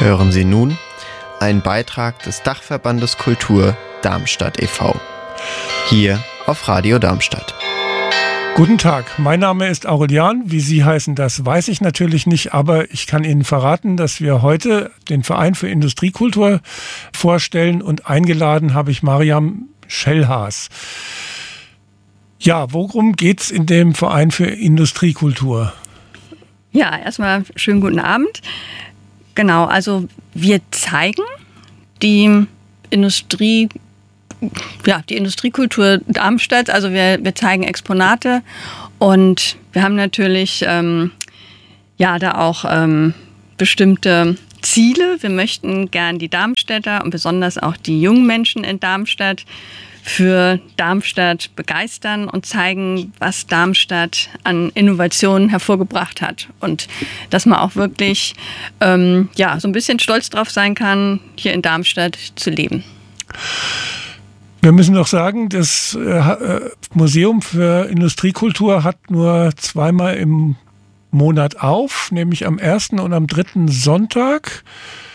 Hören Sie nun einen Beitrag des Dachverbandes Kultur Darmstadt e.V. Hier auf Radio Darmstadt. Guten Tag, mein Name ist Aurelian. Wie Sie heißen, das weiß ich natürlich nicht, aber ich kann Ihnen verraten, dass wir heute den Verein für Industriekultur vorstellen und eingeladen habe ich Mariam Schellhaas. Ja, worum geht's in dem Verein für Industriekultur? Ja, erstmal schönen guten Abend. Genau, also wir zeigen die Industriekultur Darmstadt. Also wir zeigen Exponate und wir haben natürlich da auch bestimmte Ziele. Wir möchten gern die Darmstädter und besonders auch die jungen Menschen in Darmstadt für Darmstadt begeistern und zeigen, was Darmstadt an Innovationen hervorgebracht hat. Und dass man auch wirklich so ein bisschen stolz drauf sein kann, hier in Darmstadt zu leben. Wir müssen doch sagen, das Museum für Industriekultur hat nur zweimal im Monat auf, nämlich am 1. und am 3. Sonntag.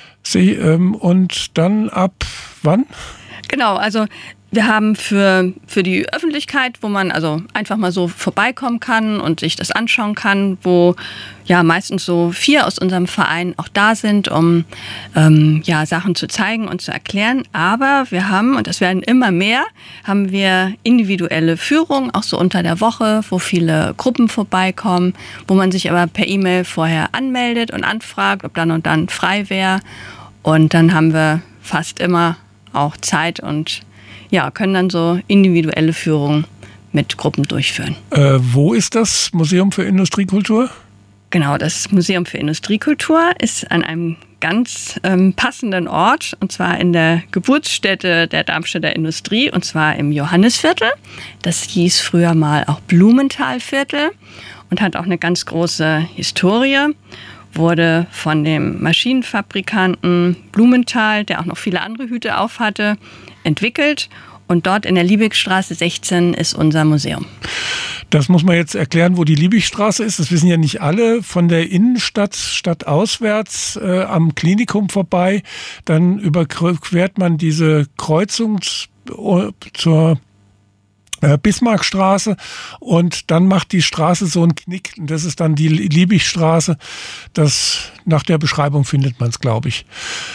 Und dann ab wann? Genau, also wir haben für die Öffentlichkeit, wo man also einfach mal so vorbeikommen kann und sich das anschauen kann, wo ja meistens so 4 aus unserem Verein auch da sind, um Sachen zu zeigen und zu erklären. Aber wir haben, und das werden immer mehr, haben wir individuelle Führungen, auch so unter der Woche, wo viele Gruppen vorbeikommen, wo man sich aber per E-Mail vorher anmeldet und anfragt, ob dann und dann frei wäre. Und dann haben wir fast immer auch Zeit und können dann so individuelle Führungen mit Gruppen durchführen. Wo ist das Museum für Industriekultur? Genau, das Museum für Industriekultur ist an einem ganz passenden Ort, und zwar in der Geburtsstätte der Darmstädter Industrie, und zwar im Johannisviertel. Das hieß früher mal auch Blumenthalviertel und hat auch eine ganz große Historie. Wurde von dem Maschinenfabrikanten Blumenthal, der auch noch viele andere Hüte auf hatte, entwickelt. Und dort in der Liebigstraße 16 ist unser Museum. Das muss man jetzt erklären, wo die Liebigstraße ist. Das wissen ja nicht alle. Von der Innenstadt stadtauswärts am Klinikum vorbei. Dann überquert man diese Kreuzung zur Bismarckstraße und dann macht die Straße so einen Knick. Und das ist dann die Liebigstraße. Nach der Beschreibung findet man es, glaube ich.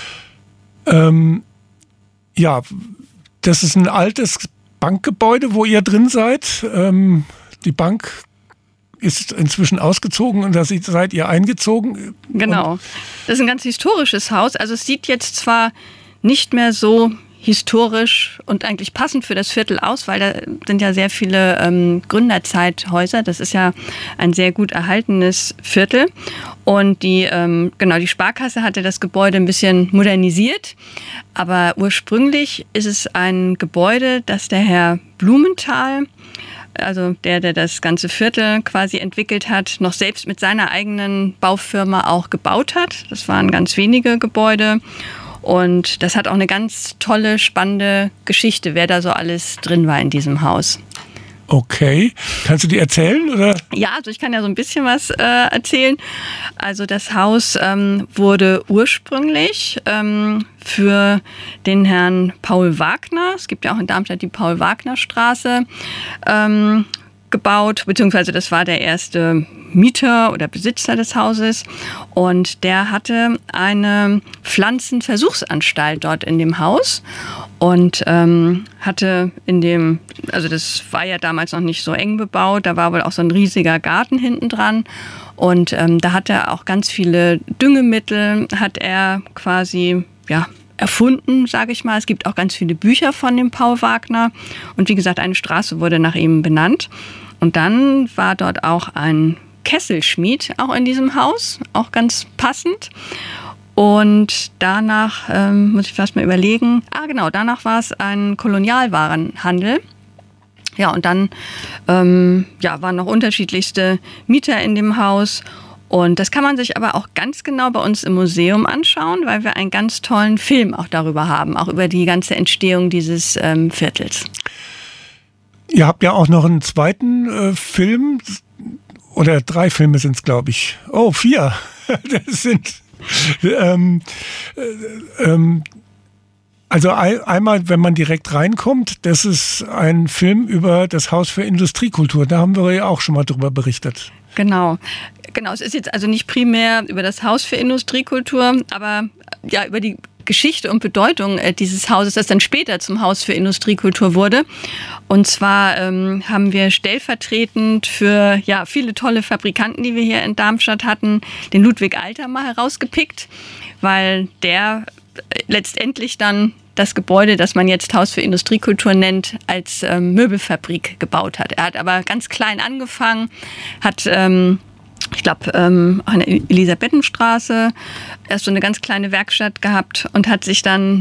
Das ist ein altes Bankgebäude, wo ihr drin seid. Die Bank ist inzwischen ausgezogen und da seid ihr eingezogen. Genau. Das ist ein ganz historisches Haus. Also es sieht jetzt zwar nicht mehr so historisch und eigentlich passend für das Viertel aus, weil da sind ja sehr viele Gründerzeithäuser. Das ist ja ein sehr gut erhaltenes Viertel. Und die Sparkasse hatte das Gebäude ein bisschen modernisiert. Aber ursprünglich ist es ein Gebäude, das der Herr Blumenthal, also der das ganze Viertel quasi entwickelt hat, noch selbst mit seiner eigenen Baufirma auch gebaut hat. Das waren ganz wenige Gebäude. Und das hat auch eine ganz tolle, spannende Geschichte, wer da so alles drin war in diesem Haus. Okay. Kannst du die erzählen, oder? Ja, also ich kann ja so ein bisschen was erzählen. Also das Haus wurde ursprünglich für den Herrn Paul Wagner, es gibt ja auch in Darmstadt die Paul-Wagner-Straße, gebaut, beziehungsweise das war der erste Mieter oder Besitzer des Hauses und der hatte eine Pflanzenversuchsanstalt dort in dem Haus und hatte das war ja damals noch nicht so eng bebaut, da war wohl auch so ein riesiger Garten hinten dran und da hat er auch ganz viele Düngemittel, hat er quasi, erfunden, sage ich mal. Es gibt auch ganz viele Bücher von dem Paul Wagner und wie gesagt, eine Straße wurde nach ihm benannt. Und dann war dort auch ein Kesselschmied auch in diesem Haus, auch ganz passend. Und danach, muss ich fast mal überlegen, danach war es ein Kolonialwarenhandel. Ja, und dann waren noch unterschiedlichste Mieter in dem Haus. Und das kann man sich aber auch ganz genau bei uns im Museum anschauen, weil wir einen ganz tollen Film auch darüber haben, auch über die ganze Entstehung dieses Viertels. Ihr habt ja auch noch einen zweiten Film, oder 3 Filme sind es, glaube ich. Oh, 4. Das sind Also einmal, wenn man direkt reinkommt, das ist ein Film über das Haus für Industriekultur. Da haben wir ja auch schon mal drüber berichtet. Genau. Es ist jetzt also nicht primär über das Haus für Industriekultur, aber ja über die Geschichte und Bedeutung dieses Hauses, das dann später zum Haus für Industriekultur wurde. Und zwar haben wir stellvertretend für viele tolle Fabrikanten, die wir hier in Darmstadt hatten, den Ludwig Alter mal herausgepickt, weil der letztendlich dann das Gebäude, das man jetzt Haus für Industriekultur nennt, als Möbelfabrik gebaut hat. Er hat aber ganz klein angefangen, hat ich glaube, an der Elisabethenstraße erst so eine ganz kleine Werkstatt gehabt und hat sich dann